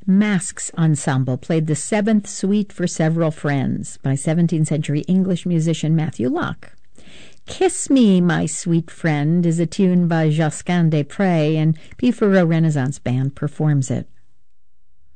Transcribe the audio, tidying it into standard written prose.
Masks Ensemble played the seventh suite for Several Friends by 17th century English musician Matthew Locke. Kiss Me, My Sweet Friend is a tune by Josquin des Prez, and P. Renaissance Band performs it.